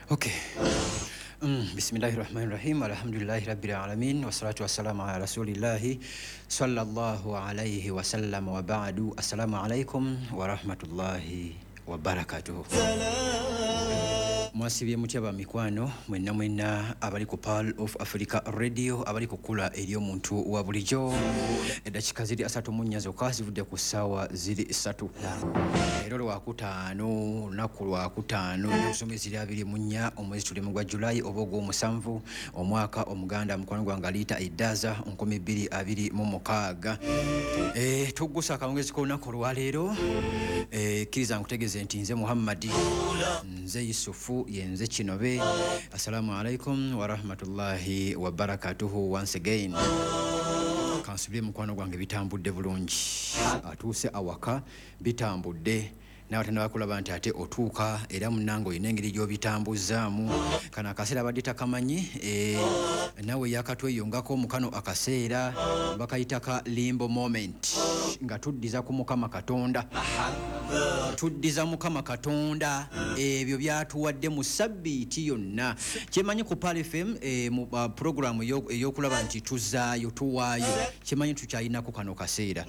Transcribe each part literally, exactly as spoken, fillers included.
Okay. Mm, Bismillahirrahmanirrahim. Alhamdulillahi rabbil alamin. Wassalatu wassalamu ala rasulillahi sallallahu alayhi wa sallam wa ba'du. Assalamu alaikum wa rahmatullahi wa barakatuh. Mwasibye mutyaba mikwano mwenna mwenna abali ku Pearl of Africa Radio abali kukula eri omuntu wa bulijjo edakika ziri asatu mu nnya zokka zivudde ku ssaawa ziri ssatu leero lwakutaano lunaku lwakutaano n'okusoma ziri abiri mu nnya omwezi tulimu gwa Julayi oba ogw'omusanvu omwaka omuganda mukwano gwange liita eddaza nkumi bbiri abiri mu mukaaga. Eh, tuggusa akawungezi k'olunaku olwaleero kkiriza nkutegeeze nti nze Muhammadi nze Yusufu yenze Kinobe. Assalamu alaikum wa rahmatullahi wa barakatuhu once again. Kansubire mukwano gwange bitambudde bulungi atuuse awaka bitambudde nawe tenabakulaba nti ate otuuka era munange olina engeri gy'obitambuzaamu. Kano akaseera badde takamanyi e, nawe yakatweyongako mu kano akaseera bakayitaka limbo moment nga tuddiza ku Mukama Katonda tuddiza Mukama Katonda ebyo byatuwadde mu sabbiiti yonna. Kyemanyi ku Pearl F M e, mu uh, programu ey'okulaba nti tuzaayo tuwaayo kyemanyi tukyalinako kano kaseera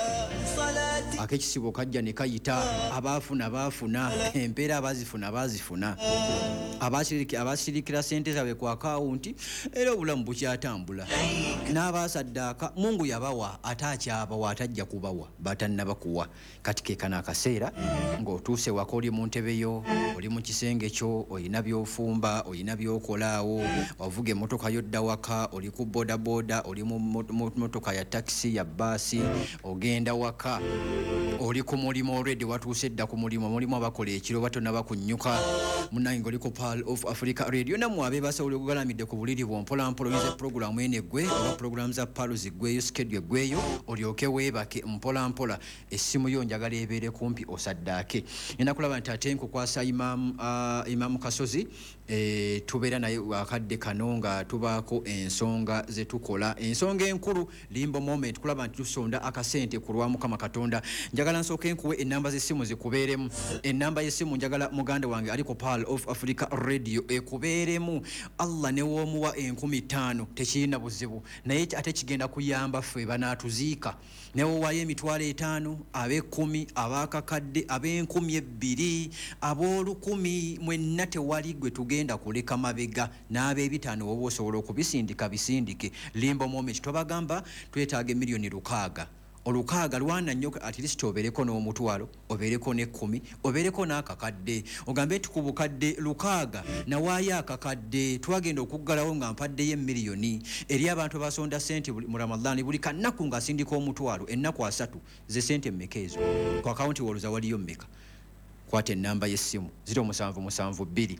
ak'ekisibo kajja ne kayita abaafuna baafuna empeera abazifuna bazifuna abasirikira sente zaabwe ku akawunti era obulamu bukyatambula n'abaasaddaaka Mungu yabawa ate akyabawa atajja kubawa batannaba kuwa. Kati keekano akaseera ng'otuuse waka oli mu ntebe yo oli mu kisenge kyo olina by'ofumba olina by'okolaawo ovuga emmotoka yodda waka oli ku bodaboda oli mu mmotoka ya takisi ya baasi ogenda waka oli ku mulimu already watuuse dda ku mulimu mulimu abakola ekiro batonna bakunnyuka munange ng'oli ku Pearl of Africa Radio nammwe abeebasa oli okugalamidde ku buliri bwo mpolampola oyinza puroguramu eno eggwe oba puroguramu za Pearl ziggweyo skedyo eggweyo olyoke weebake mpolampola essimu yo njagala ebeere kumpi osaddaake. Nina kulaba nti ate nkukwasa Imam, uh, Imam Kasozi e, tubeera naye akadde kano nga tubaako ensonga ze tukola. Ensonga enkulu limbo moment kulaba nti tusonda akasente ku lwa Mukama Katonda. Njagala nsooke nkuwe ennamba z'essimu zikubeeremu. Ennamba y'essimu njagala muganda wange ali ku Pearl of Africa Radio ekubeeremu. Allah ne w'omuwa enkumi ttaano tekirina buzibu naye ate kigenda kuyamba ffe banaatuziika ne w'owaayo emitwalo etaano ab'ekkumi ab'akakadde ab'enkumi ebbiri ab'olukumi mwenna tewali gwe tugenda kuleka mabega n'ab'ebitaano woba osobola okubisindika bisindike. Limbo moment tobagamba twetaaga emiliyoni lukaaga olukaaga lwana nnyo at least obeereko n'omutwalo obeereko n'ekkumi obeereko n'akakadde ogambe nti ku bukadde lukaaga nawaayo akakadde twagenda okuggalawo nga mpaddeyo emiliyoni eri abantu abasonda sente mu Ramadhan buli kannaku ng'asindika omutwalo ennaku asatu ze sente mmeka ezo ku akawunti woluza waliyo mmeka. Kwata ennamba y'essimu ziro musanvu musanvu bbiri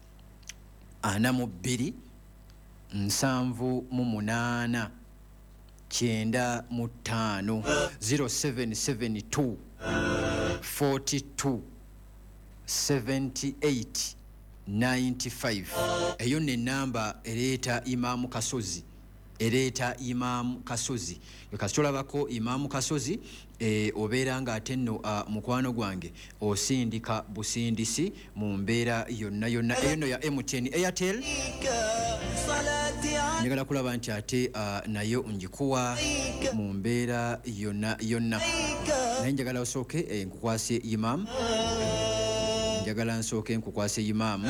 ana mu bbiri nsanvu mu munaana kyenda mu ttaano zero seven seven two forty-two seventy-eight ninety-five. Eyo ne namba ereeta Imam Kasozi ereeta Imam Kasozi kasitolabako Imam Kasozi e, obeera nga ate nno uh, mukwano gwange osindika busindisi mu mbeera yonna yonna eyo no ya M T N Airtel njagala kulaba nti ate uh, nayo njikuwa mu mbeera yonna yonna naye njagala osooke eh, nkukwase Imam njagala nsooke nkukwase Imam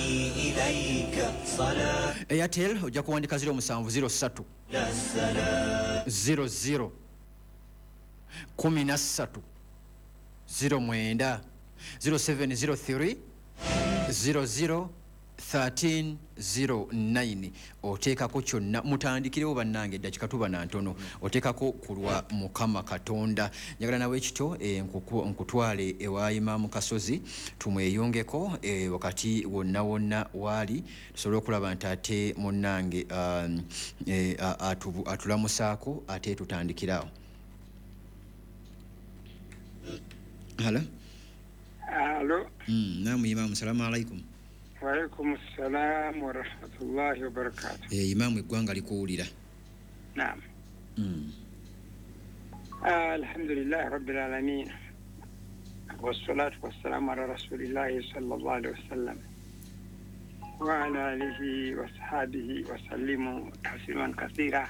Airtel ojja kuwandika ziro musanvu ziro ssatu ziro ziro kumi na ssatu ziro mwenda zero seven zero three zero zero thirteen zero nine. Oteekako kyonna mutandikirewo bannange eddakika tuba na ntono oteekako ku lwa Mukama Katonda. Njagala nawe ekito e, nkutwale ewa Imam Kasozi tumweyongeko e, wakati wonna wonna waali tusobole okulaba nti ate munnange um, e, atu, atulamusaako ate tutandikirawo. Hello. Hello. Mm, naam Imam, salamu alaikum. Wa alaikum assalam wa rahmatullahi wa barakatuh. Eh, Imam eggwanga likuwulira. Naam. Mm. Alhamdulillah rabbil alamin. Wassalatu wassalamu ala rasulillahi sallallahu alaihi wasallam. وعلى آله وصحبه وسلم تسليما كثيرا.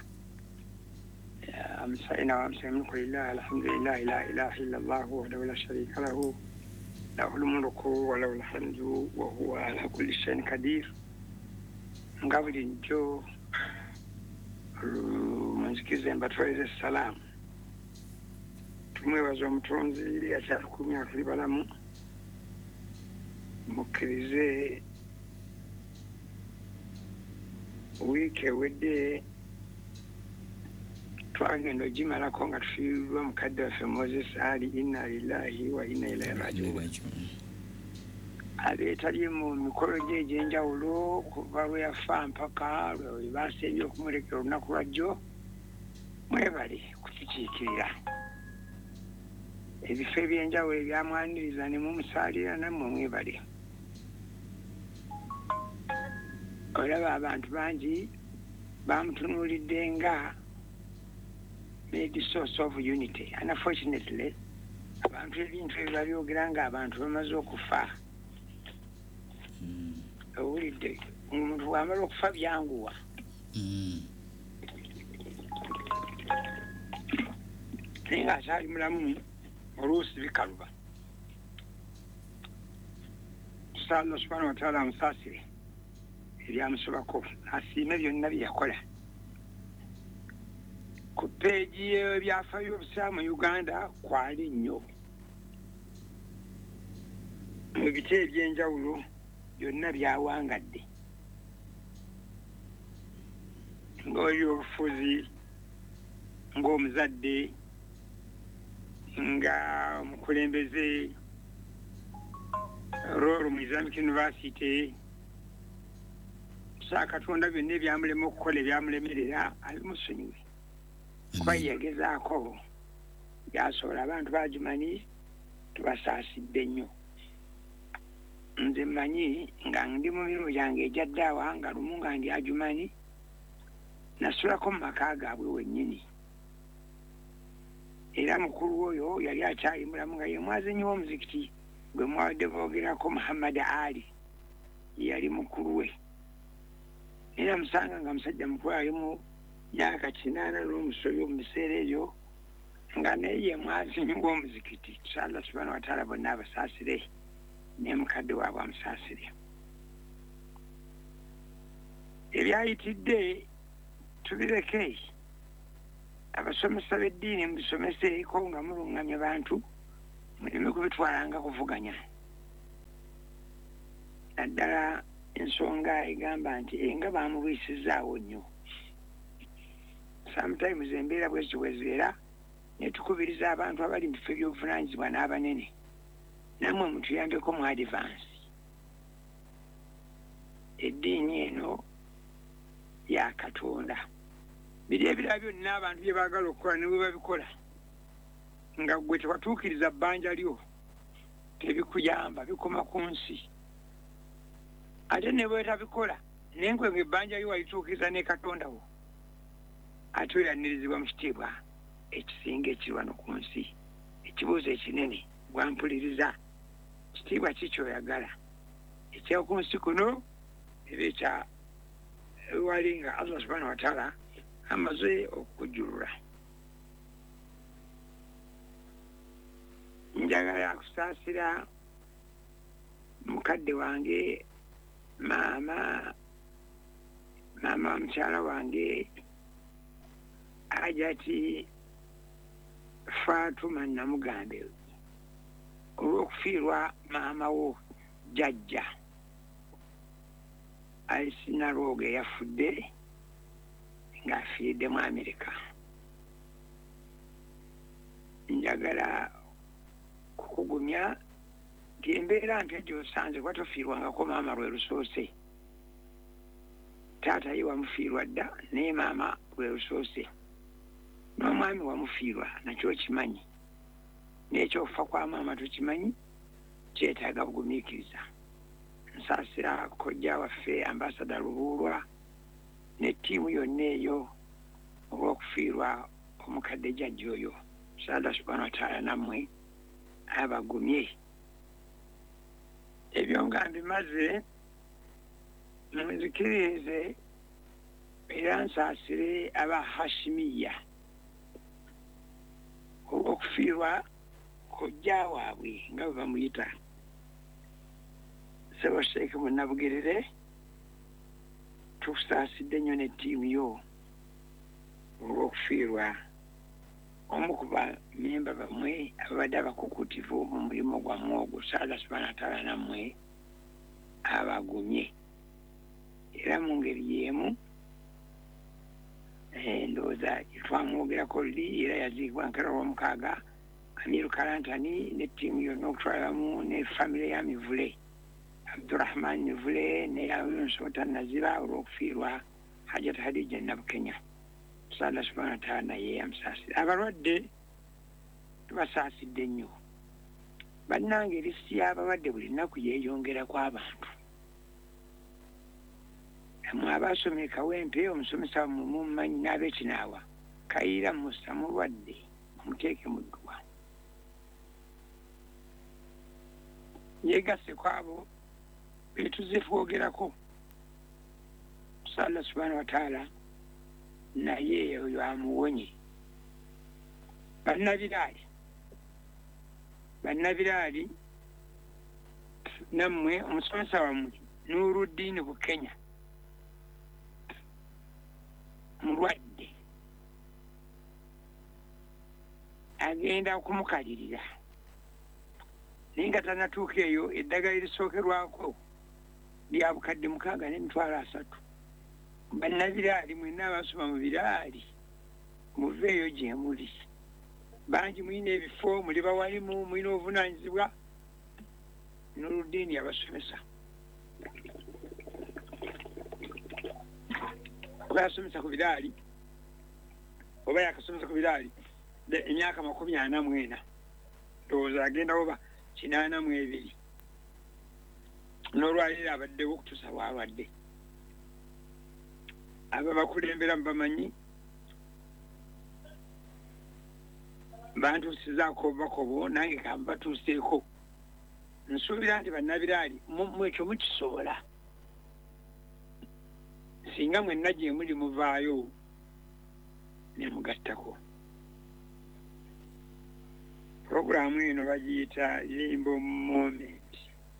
أمسينا وأمسي منكم لله الحمد لله لا إله إلا الله وحده لا شريك له له الملك وله الحمد وهو على كل شيء قدير. قبل جو munsikize mbatwalize salaamu tumwebaza omutonzi yakyalukumya tuli balamu mukkirize wiiki ewedde twagenda ogimalako nga tufiirwa mukadde waffe Moses Ali inna lillahi wa inna ilaihi rajiun abeetali mu mikolo gye egy'enjawulo kuva lwe yafa mpaka lwe baasembye okumulekera olunaku lwajjo mwebale kukikiikirira ebifo ebyenjawulo ebyamwaniriza ne mumusaalira nammwe mwebale. Olaba abantu bangi bamutunuulidde nga made source of unity. Unfortunately abantu ebintu ebiba byogera nga abantu bamaze okufa owulidde omuntu bw'amala okufa byanguwa naye ng'akyali mulamu oluusi bikaluba. Tusaala Allah subhanahu wa ta'ala amusaasire ebyamusobako asiime byonna bye yakola. Ku peegi y'ebyafaayo by'obusiraamu mu Uganda kwali nnyo mu bito eby'enjawulo byonna byawangadde ng'oli obufuzi ng'omuzadde nga omukulembeze rolo mu Islamic University saa Katonda byonna ebyamulema okukola ebyamulemerera abimusonyiwe kuba yegezaako byasobola. Abantu bagimanyi tubasaasidde nnyo. Nze mmanyi nga ndi mu mirimu gyange ejyaddaawa nga lumu nga ndi ajumanyi nasulako mu maka gaabwe wennyini era mukulu oyo yali akyali mulamu nga ye mwazinyi w'omuzikiti gwe mwawadde boogerako Muhammad Ali yali mukulu we era musanga nga musajja mukulu ali mu myaka kinaana n'omusoyo mu biseera ebyo nga naye ye mwazinyi w'omuzikiti. Allah subhanahu wa ta'ala bonna abasaasire ne mukadde waabwe amusaasire. Ebyayitidde tubireke abasomesa b'eddiini mubisomeseeko nga mulungamya bantu muleme kubitwala nga kuvuganya. Naddala ensonga egamba nti enga baamubwisizaawo nnyo. Sometimes embeera bwezityo bwezibeera ne tukubiriza abantu abali mu bifo ebyobuvunaanyizibwa n'abanene namwe mutuyambeko mu advance. Eddiini eno ya Katonda biri ebirala byonna abantu bye baagala okukola ne bwe babikola nga gwe tewatuukiriza bbanja lyo tebikuyamba bikoma ku nsi. Ate ne bwe tabikola naye nkwe ng'ebbanja lyo walituukiriza ne Katonda wo ate oyanirizibwa mu kitiibwa ekisinga ekiri wano ku nsi. Ekibuuzo ekinene gwampuliriza kitiibwa kikyoyagala ekyoku nsi kuno eba ekya wali nga Allah subhanahu wa ta'ala amaze okukujjulula. Njagala kusaasira mukadde wange maama maama mukyala wange Hajati Fatuma Namugambe olw'okufiirwa maama wo jjajja Alisina Roge yafudde ng'afiiridde mu Amerika. Njagala kukugumya nti embeera nti gy'osanze kuba tofiirwangako maama lwe lusoose. Taata ye wamufiirwa dda naye maama lwe lusoose. N'omwami wamufiirwa nakyo okimanyi. N'ekyokufa kwa maama tokimanyi kyetaaga bugumiikiriza. Nsaasira kojja waffe Ambassador Lubuulwa ne ttiimu yonna eyo olw'okufiirwa omukadde jjajja oyo. Allah subhanahu wa ta'ala nammwe abagumye. Ebyo nga mbimaze munzikirize era nsaasire aba Hashimiya olw'okufiirwa kojja waabwe nga bwe bamuyita Ssebo Sheikh Munnabugerere. Tusaasidde nnyo ne ttiimu yo olw'okufiirwa omu ku bamemba bammwe ababadde abakukutivu mu mulimu gwammwe ogwo. Allah subhanahu wa ta'ala nammwe abagumye era mu ngeri y'emu ndowooza twamwogerako luli era yaziikibwa nkera olw'omukaaga Amiru Kalantani ne ttiimu yonna okutwalamu ne famire ya Mivule Abdurrahman Mivule ne Nsota Naziba olw'okufiirwa Hajjat Hadija Nabukenya. Allah subhanahu wa ta'ala naye yamusaasira. Abalwadde tubasaasidde nnyo. Bannange lisiti y'abalwadde buli nnaku yeeyongerako abantu. Mmwe abaasomye Kawempe omusomesa mumumanyi n'ab'Ekinaawa Kayiira Musa mulwadde mumuteeke mu ddwa. Yeegasse ku abo be tuzze twogerako. Allah subhanahu wa ta'ala naye oyo amuwonye. Bannabiraali bannabiraali nammwe omusomesa wammwe Nuruddin Bukenya mulwadde agenda okumukalirira naye nga tannatuuka eyo eddagala erisookerwako lya bukadde mukaaga n'emitwalo asatu. Bannabiraali mwenna abasoma mu biraali muveeyo gye muli. Bangi mulina ebifo muli bawalimu mulina obuvunaanyizibwa. Nuruddin yabasomesa oba yasomesa ku biraali oba yakasomesa ku biraali emyaka makumi ana mu ena ndowooza agenda oba kinaana mu ebiri n'olwaliro abaddewo okutuusa bwalwadde. Aba bakulembera bamanyi bantuusizaako obubakobo nange kambatuuseeko. Nsuubira nti bannabiraali mwekyo mukisobola singa mwenna gye muli muvaayo ne mugattako. Puroguramu eno bagiyita Limbo Moment.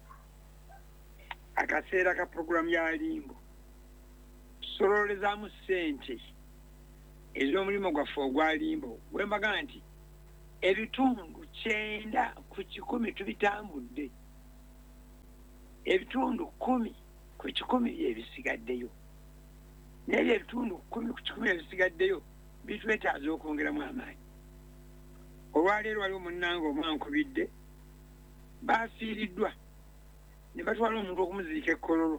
Akaseera ka puroguramu ya Limbo sololezaamu ssente ez'omulimu gwaffe ogwa Limbo. Bwe mbaga nti ebitundu kyenda ku kikumi tubitambudde, ebitundu kumi ku kikumi byebisigaddeyo, n'ebyo ebitundu kumi ku kikumi ebisigaddeyo bitwetaaza okwongeramu amaanyi. Olwaleero waliwo munnange omwankubidde baafiiriddwa ne batwala omuntu okumuziika e Kololo.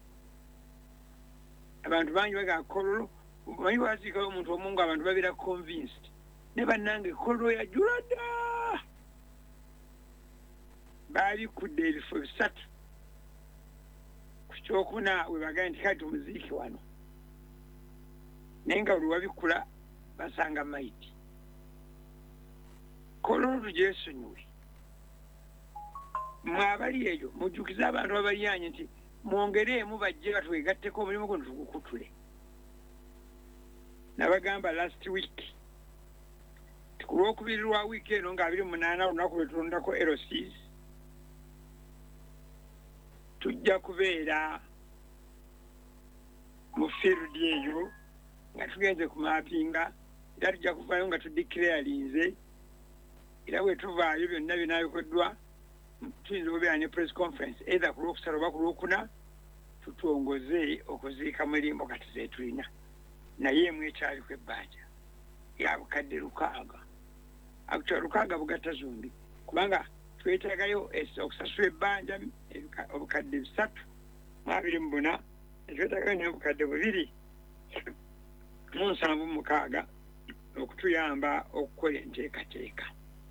Abantu bangi bagaa Kololo bamanyi baziikayo omuntu omu nga abantu babeera convinced ne bannange Kololo yajula dda. Baalikudde ebifo bisatu ku kyokuna we bagaa nti kati tumuziike wano naye nga buli wabikula basanga maiti. Kololo tugyesonyiwe. Mmwe abali eyo mujjukize abantu abaliyanye nti mwongereemu bajje batwegatteko omulimu guno tugukutule. Nabagamba last week ku lwokubiri lwa wiiki eno nga abiri munaana olunaku lwe tulondako L Cs tujja kubeera mu field eyo nga tugenze ku maapinga era tujja kuvaayo nga tudeclarinze era bwe tuvaayo byonna binabikoddwa tuyinza okubeera ne press conference either ku lwokusatu oba ku lwokuna tutwongoze okuziika mu Limbo kati zetulina naye emu ekyaliko ebbanja ya bukadde lukaaga. Actually lukaaga bugatta zombi kubanga twetaagayo okusasula ebbanja obukadde bisatu mu abiri mu buna netwetaagayo n'obukadde bubiri mu nsanvu mu mukaaga okutuyamba okukola enteekateeka.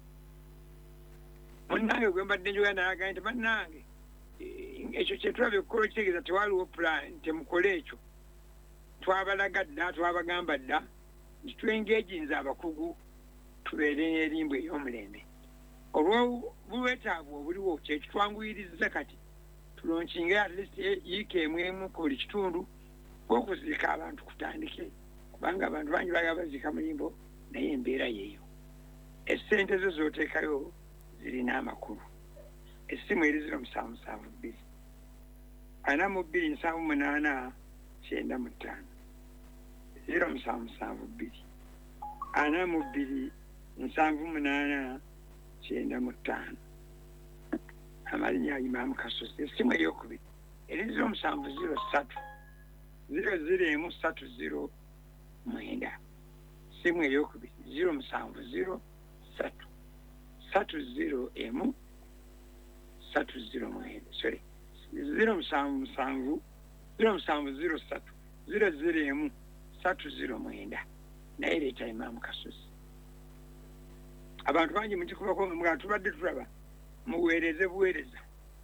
Munnange gwe mbadde njogera nalaga nti bannange ekyo kyetulabye okukola ekitegeeza tewaliwo plan temukole ekyo. Twabalaga dda twabagamba dda nti twengeginza abakugu tubeere n'erimbo ey'omulembe. Olw'obwetaavu obuliwo kyekyo twanguyiriza kati tulonkinge at least yiika emu emu ku buli kitundu okuziika abantu kutandike kubanga abantu bangi baga baziika muyimbo naye embeera yeeyo essente zo zooteekayo zirina amakulu essimu eri ziro musanvu musanvu bbiri ana mu bbiri nsanvu munaana kyenda mu ttaano ziro musanvu musanvu bbiri ana mu bbiri nsanvu munaana kyenda mu ttaano amalinnya Imam Kasozi essimu eyokubiri eri ziro musanvu ziro ssatu ziro ziro emu ssatu ziro mwenda essimu eyokubiri ziro musanvu ziro ssatu ssatu ziro emu ssatu ziro mwenda sorry ziro musanvu musanvu ziro musanvu ziro ssatu ziro ziro emu ssatu ziro mwenda naye leeta Imam Kasozi abantu bangi mukikubako nga tubadde tulaba muweereze buweereza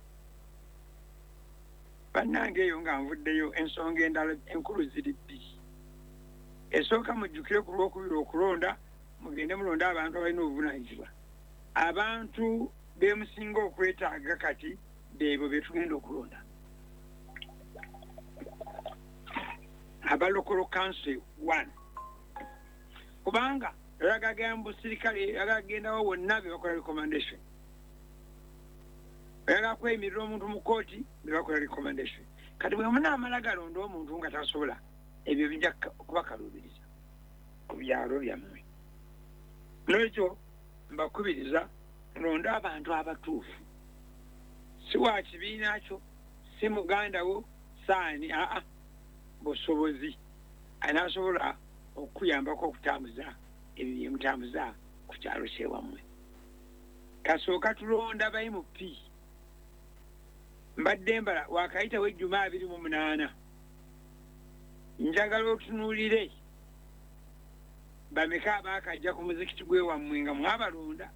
bannange eyo nga nvuddeyo ensonga endala enkulu ziri bbiri esooka mujjukire ku lwokubiri okulonda mugende mulonda abantu abalina obuvunaanyizibwa abantu bemusinga okwetaaga kati beebo betugenda okulonda aba local council one kubanga yagagamba sirikale yagagendawo wonna bebakola recommendation yaga kwemirira omuntu mu kooti bebakola recommendation kati bwe munaamala galonda omuntu nga tasobola ebyo bijja kubakaluubiriza ku byalo byammwe n'ekyo mbakubiriza londa abantu abatuufu si wa kibiina kyo si muganda wo saani aa busobozi anaasobola okuyambako okutambuza ebyo byemutambuza ku kyalo kyewammwe kasooka tulonda bayi mu pi mbadde mbala wakayitawo ejjuma abiri mu munaana njagala otunuulire bameka abaakajja ku muzikiti gwewammwe nga mwabalonda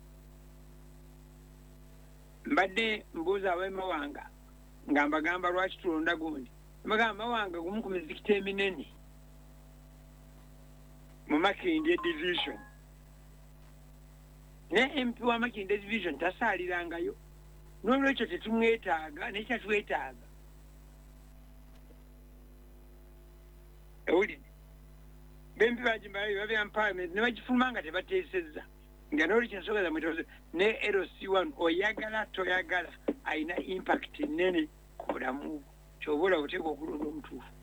mbadde mbuuza ab'emawanga nga mbagamba lwaki tulonda gundi mbagamba mawanga gumu ku mizikiti eminene mu Makindye division ne M P wa Makindye division tasaalirangayo n'olwekyo tetumwetaaga nekyatwetaaga ewulidde bempi bagimbalayo babya mu parliament ne bagifuluma nga tebateesezza nga n'olwekyo ensonga zammwe tebaze ne L C one oyagala toyagala ayina impact nene ku bulamu kyoba olaba oteeka okulonda omutuufu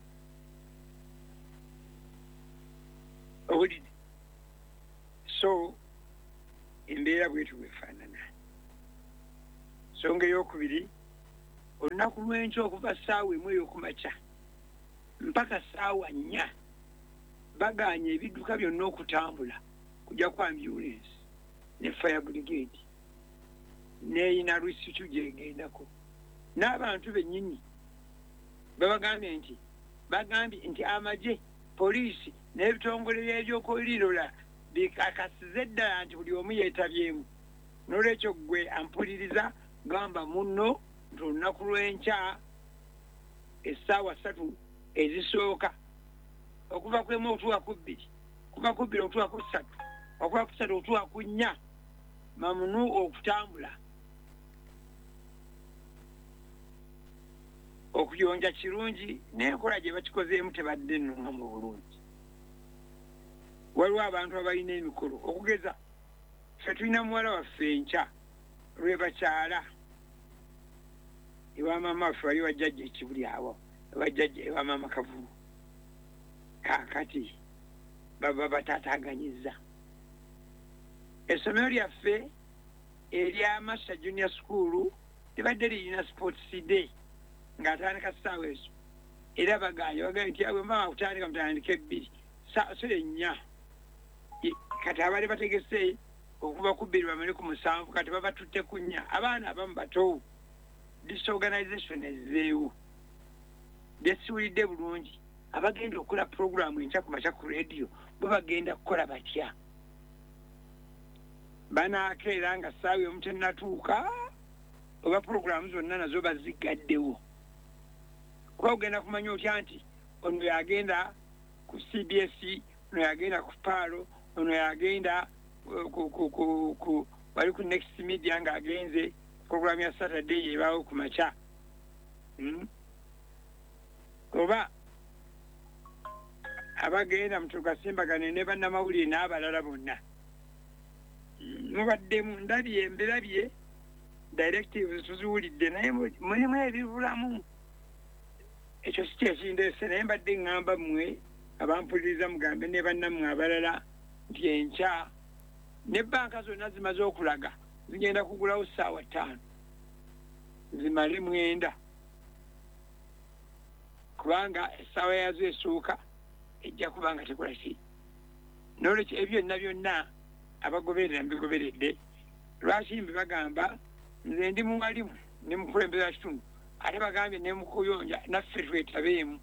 owulidde so embeera bwetu bwefaanana nsonga eyokubiri olunaku lw'enkya okuva ssaawa emu ey'okumakya mpaka ssaawa nnya baganya ebidduka byonna okutambula kujja ku ambulance ne fire brigade n'eyina lwisitu gyegendako n'abantu bennyini babagambye nti bagambye nti amagye poliisi n'ebitongole by'ebyokulirira bikakasize ddala nti buli omu yeetabyemu n'olwekyo ggwe ampuliriza gamba munno nti olunaku lw'enkya essaawa ssatu ezisooka okuva ku emu okutuuka ku bbiri okuva ku bbiri okutuuka ku ssatu okuva ku ssatu okutuuka ku nnya mamunu okutambula okuyonja kirungi n'enkola gye bakikozeemu tebadde nnunga mu bulungi waliwo abantu abalina emikolo okugeza ffe tulina muwala waffe enkya lwe bakyala ewa maama waffe wali wajjajja ekibuli awo ewajjajja ewa maama kavulu kaakati baba bataataganyizza essomero lyaffe erya Massa Junior School libadde lirina sports day ng'atandika ssaawa ezo era baganya bagambye nti abwe mama kutandika mutandika ebbiri sole nnya kati abaali bategese okuva ku bbiri bamale ku musanvu kati babatutte ku nnya abaana abamu bato disorganization ezzeewo besiwulidde bulungi abagenda okukola puroguramu enkya ku makya ku rediyo bo bagenda kukola batya banaakeera nga ssaawa emu tennatuuka oba puroguramu zonna nazo bazigaddewo kuba ogenda kumanya otya nti ono yagenda ku C B S E ono yagenda ku paalo ono yagenda wali ku next media ng'agenze puroguramu ya Saturday yebaawo ku makya oba abagenda mutugasimbagane ne bannamawulire n'abalala bonna mubaddemu ndabye mbirabye directives tuziwulidde naye mulimu ebibulamu ekyo si kyekindeese naye mbadde ŋŋamba mmwe abampuliriza mugambe ne bannammwe abalala nti enkya ne banka zonna zimaze okulaga zigenda kugulawo ssaawa ttaano zimale mwenda kubanga essaawa yazo esooka ejja kubanga tekola ki n'olwekyo ebyo byonna byonna abagoberera mbigoberedde lwaki mbibagamba nze ndi muwalimu ne mukulembeza wa kitundu ate bagambye ne mukuyonja naffe twetabeemu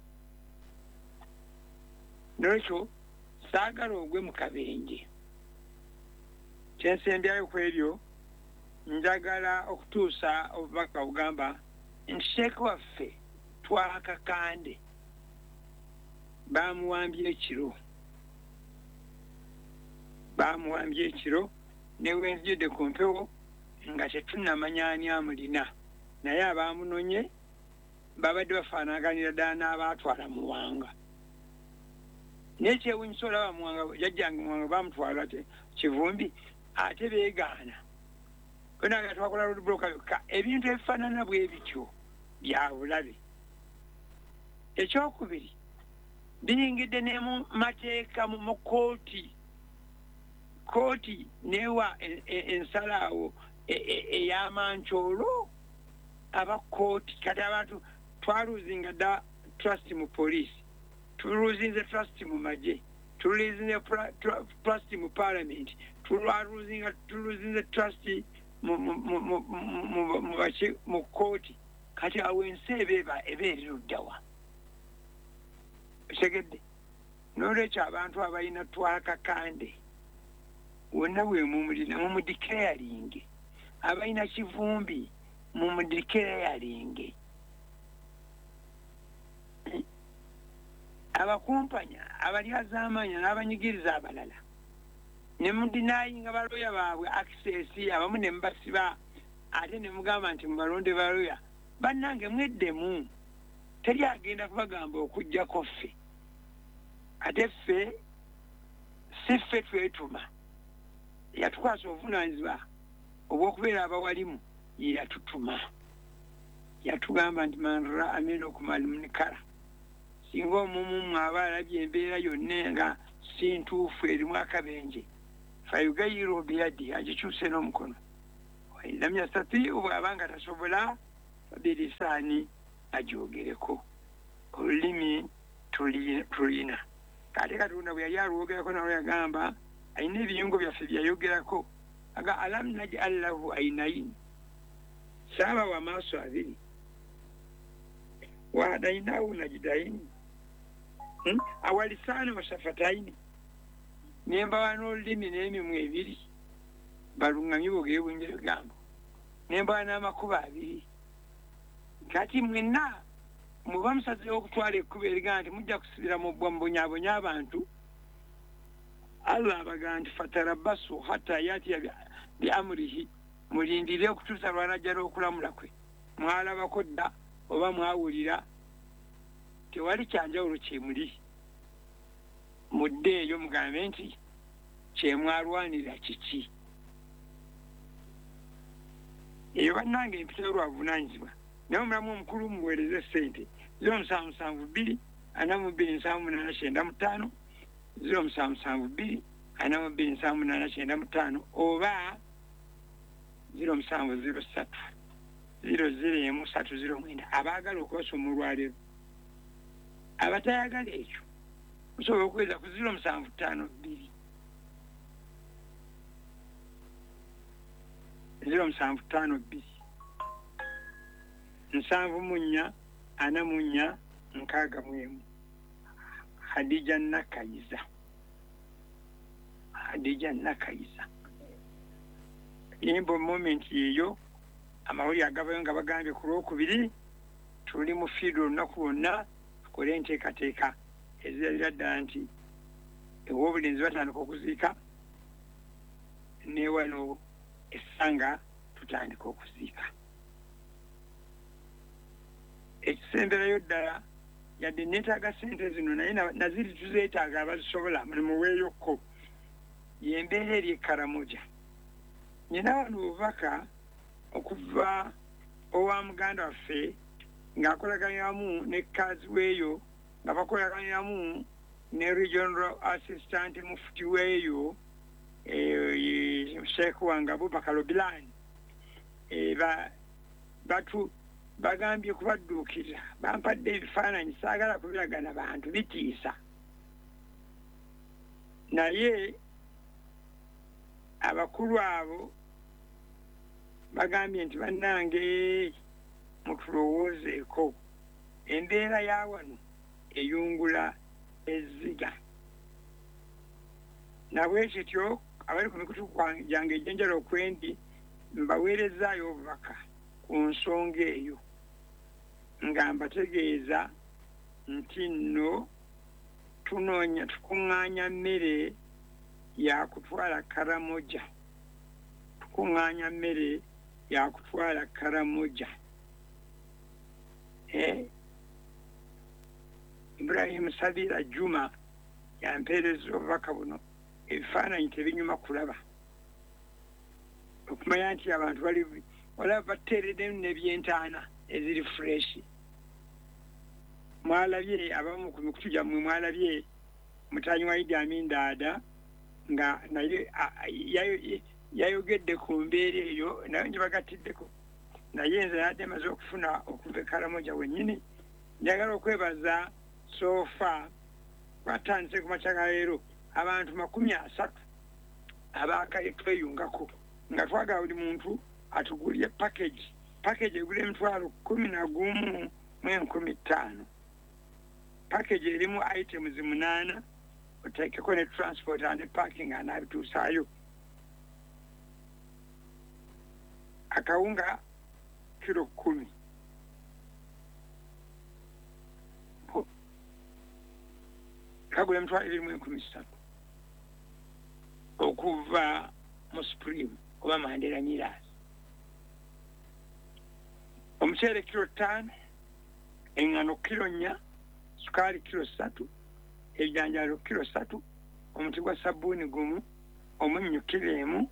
n'olwekyo saagala ogwe mu kabenje kyensembyayo ku ebyo njagala okutuusa obubaka bugamba nti sheeka waffe twakakande bamuwambye ekiro bamuwambye ekiro newenzijudde ku mpewo nga tetunnamanya ani amulina naye abaamunonye babadde bafaanaganira ddala n'abaatwala muwanga nekyewunyisa olaba muwanga jajjange muwanga bamutwala kivumbi ate beegaana onanga twakola lulubulooka byokka ebintu ebifaanana bwe bityo bya bulabe ekyokubiri biyingidde ne mu mateeka mu kooti kooti newa ensalaawo ey'amancoolo aba kooti kati abantu twaluzinga dda trust mu poliisi tuluzinze trust mu magye tuluzinze trust mu parliament tuluzinga tuluzinze trust mu kooti kati awo ensi eba ebeeriruddawa segedde n'olwekyo abantu abalina twakakande wonna bwe mumulina mumudiclaringe abalina kivumbi mumudiclaringe abakumpanya abalyazaamanya n'abanyigiriza abalala ne mudinayinga baloya baabwe access abamu ne mubasiba ate ne mugamba nti mubalonde baloya bannange mweddemu teri agenda kubagamba okujjako ffe ate ffe si ffe twetuma yatukwasa obuvunaanyizibwa obw'okubeera abawalimu ye yatutuma yatugamba nti manra amina okumalimnikala singa omumu mwaba alabye embeera yonna nga si ntuufu erimu akabenje fayugayiru biyadi agikyuse n'omukono lam yastatiu bw'abanga tasobola fabilisaani agyogereko olulimi tulina kate katonda bwe yali alwogerako nawe yagamba ayina ebiyungo byaffe byayogerako aga alam naj'al lahu aynayn saaba wa maaso abiri wa hadainahu najdayn awalisaani wa shafataini nembawa n'olulimi n'emimwa ebiri baluŋŋamye boogere bwingi bigambo nembawa n'amakubo abiri kati mwenna muba musazeewo okutwala ekkubo eriga nti mujja kusibira mu mbonyaabonya abantu allah abagaa nti fatarabasu hatta yatiya biamurihi mulindire okutuusa lwanajja n'okulamula kwe mwalabako dda oba mwawulira tewali kyanjawulo kyemuli mudde eyo mugambe nti kyemwalwanira kiki eyo bannange empita olwabuvunaanyizibwa naye omulamu omukulu muweereze ssente ziro musanvu musanvu bbiri ana mu bbiri nsanvu munaana kyenda mu ttaano ziro musanvu musanvu bbiri ana mu bbiri nsanvu munaana kyenda mu ttaano oba ziro musanvu ziro ssatu ziro ziro emu ssatu ziro mwenda abaagala okubasoma olwaleero abatayagala ekyo musobola okuweza ku ziro musanvu ttaano bbiri ziro musanvu ttaano bbiri nsanvu mu nnya ana mu nnya nkaaga mu emu Hadija Nakayiza Hadija Nakayiza yimbo moment yeyo amawulire agabayo nga bagambye ku lwokubiri tuli mu fiido olunaku lwonna tukole enteekateeka ezirabira ddala nti ew'obulinzi batandika okuziika ne wano essanga tutandika okuziika ekisemberayo ddala yadde neetaaga sente zino naye naziri tuzeetaaga abazisobola mulimu weeyokko yembeera eri ekaramoja. Nyina wano obubaka okuva owa muganda waffe ng'akolaganyamu ne kazi weeyo nga bakolaganyamu ne regional assistant mufti weeyo Sheikh wange Abubakar Obilani batu bagambye kubadduukirira bampadde ebifaananyi saagala kubiragana bantu bitiisa naye abakulu abo bagambye nti bannange mutulowoozeeko embeera ya wano eyungula ezziga nabwekityo abali ku mikutu gyange ejjanjala okwendi mbaweerezaayo obubaka ku nsonga eyo nga mbategeeza nti nno tunoonya tukuŋŋaanya mmere yakutwala Karamoja tukuŋŋaanya mmere yakutwala Karamoja. eh Ibrahim Sabira Juma yampeereza obubaka buno ebifaananyi tebinyuma kulaba okumanya nti abantu bali olaba bateereddemu n'ebyentaana eziri fureshi. Mwalabye abamu ku mikutu gyammwe mwalabye mutanyi wa Idi Amin Dada nga naye yayogedde ku mbeera eyo naye nje bagatiddeko naye nze yadde maze okufuna okuva e Karamoja wennyini. Njagala okwebaza sofa batandise ku makya ga leero abantu makumi asatu abaakaye tweyungako nga twagala buli muntu atugulye package package egula emitwalo kumi na gumu mu enkumi ttaano. Package erimu items munaana oteekeko ne transport and parking anaabituusaayo. Akawunga kiro kumi kagula emitwalo ebiri mu enkumi ssatu okuva mu Supreme oba Mandela Miras. Omuceere kiro ttaano, eŋŋano kiro nnya, sukaali kiro ssatu, ebijanjaalo kiro ssatu, omuti gwa sabbuuni gumu, omunnyo kiro emu,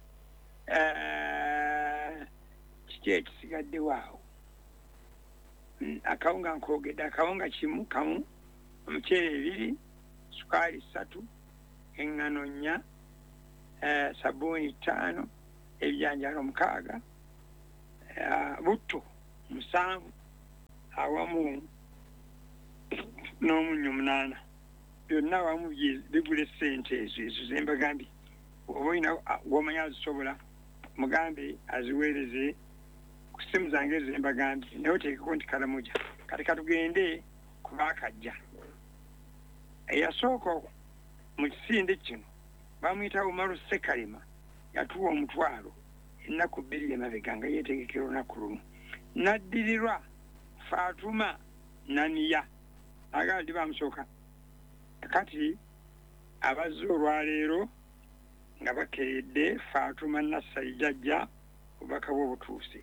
kiki ekisigaddewo awo. Akawunga nkoogedde akawunga kimu kamu, omuceere ebiri, sukaali ssatu, eŋŋano nnya, sabbuuni ttaano, ebijanjaalo mukaaga, butto musanvu awamu n'omunnyo munaana. Byonna awamu bigula essente ezo ezo zembagambye. Oba olina gw'omanya azisobola mugambe aziweereze ku ssimu zange ezo zembagambye naye oteekeko nti Karamoja. Kati katugende ku baakajja. Eyasooka mu kisinde kino bamuyita Umaru Sekalima yatuwa omutwalo ennaku bbiri emabega nga yeetegekera olunaku lumu. Naddirirwa Fatuma Naniya agala ndi bamusooka. Kati abazze olwaleero nga bakeredde Fatuma Nassali jjajja obubaka bwe obutuuse.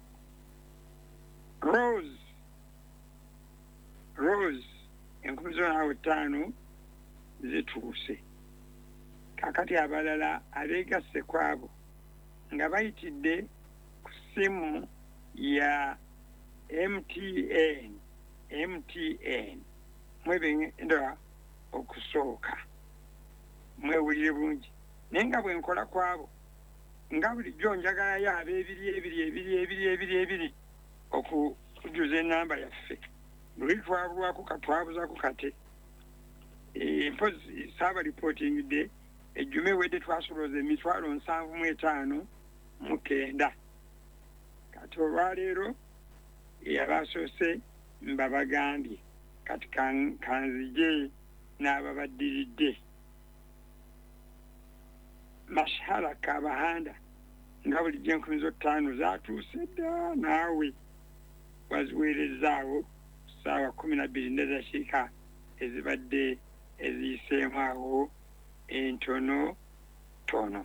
Rose Rose enkumi zo naawe ttaano zituuse. Kakati abalala abeegasse kwabo nga bayitidde ku ssimu ya M T N M T N mwebenda okusooka mwewulire bulungi. Naye nga bwe nkola kwabo nga bulijjo njagalayo ab'ebiri ebiri ebiri ebiri ebiri ebiri okujuza ennamba yaffe luli twabulwako katwabuzaku kate. Mpozi saaba reportingidde ejjuma ewedde twasolooza emitwalo nsanvu mu etaano mu kenda. Kati olwaleero abasoose mbabagambye kati kanzije n'ababaddiridde. Mashara Kabahanda nga bulijjo enkumi zo ttaano zaatuuse dda naawe waziweerezaawo ssaawa kumi na bbiri n'edakiika ezibadde eziyiseemu awo entono tono.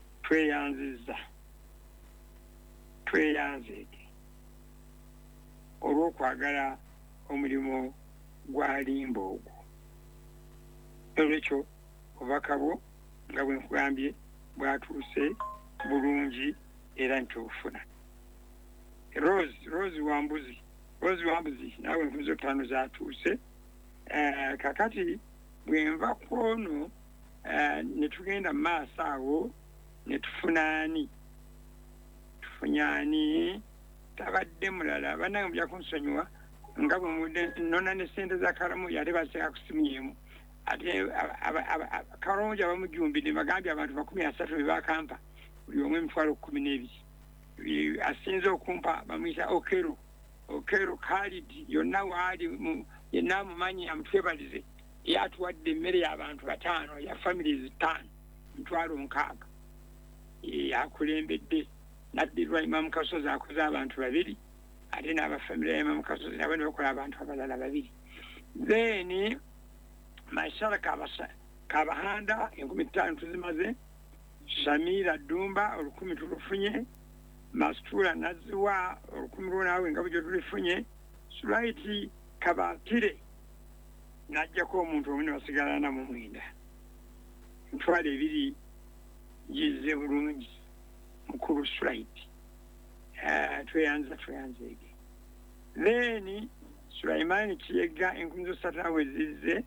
Tweyanzizza tweyanzeege olw'okwagala omulimu gwa limba ogwo. Olwekyo obubaka bwo nga bwe nkugambye bwatuuse bulungi era ntubufuna. Rose Rose Wambuzi Rose Wambuzi naawe enkuzo ttaano zatuuse. Uh, kakati bwe nva kwono uh, ne tugenda mu maaso awo ne tufuna ani tufunya ani tabadde mulala bannange mujja kunsonyiwa nga bwe nona ne ssente za Karamoja ate baseeka ku simu y'emu ate Karamoja bamujumbi ne bagambye abantu makumi asatu be bakampa buli omu emitwalo kkumi n'ebiri. Asinze okumpa bamuyita Okero Okero Khalid yonna waali yenna amumanyi amutwebalize yatuwadde emmere y'abantu bataano ya families ttaano mitwalo nkaaga. Akulembedde naddirwa Imam Kasozi akoze abantu babiri ate n'abafamire ya Imam Kasozi nabo ne bakola abantu abalala babiri. Then Maisara Kabahanda enkumi ttaano tuzimaze. Shamira Dumba olukumi tulufunye. Mastura Naziwa olukumi lwo naawe nga bujjo tulifunye. Sulaiti Kabatire najjako omuntu omu ne basigala na mu mwenda. Mitwalo ebiri gize bulungi mukulu Sulaiti. Uh, tweyanza tweyanzeege. Then Sulaimani Kiyega enkumi z'osatu awe zizze.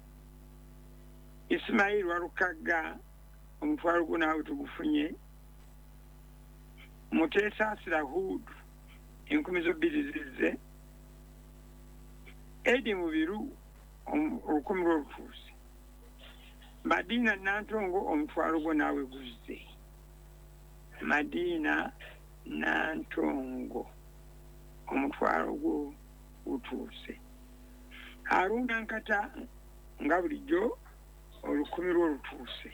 Ismail Walukaga omutwalo gwo naawe tugufunye. Mutesa Sirahud enkumi zo bbiri zizze. Edi Mubiru olukumi lwo lutuuse. Madina Nantongo omutwalo gwo naawe guzze. Madina Nantongo omutwalo gwo gutuuse. Haruna Nkata nga bulijjo olukumi lwo lutuuse.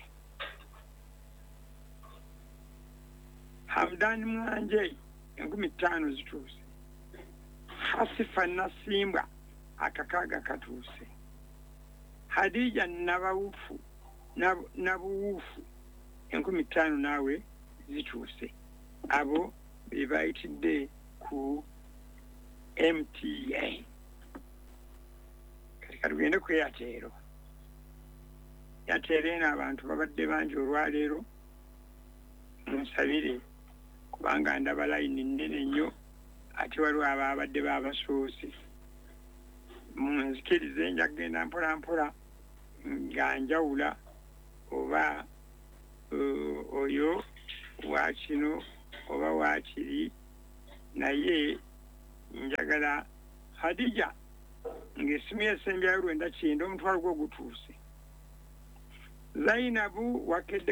Hamdani Mwanje enkumi ttaano zituuse. Hasifa Nasimbwa akakaaga katuuse. Hadija Nabawufu Nabuwufu enkumi ttaano naawe zituuse. Abo be bayitidde ku M T A. Kati katugende ku Airtel. Airtel eno abantu babadde bangi olwaleero munsabire kubanga ndaba layini nnene nnyo ate waliwo ababadde babasoose. Munzikirize nja kugenda mpola mpola nga njawula oba uh, oyo wa kino oba wa kiri naye njagala Hadija ng'essimu y'essembyayo lwenda kyenda omutwalo gwo gutuuse. Zainabu wakedde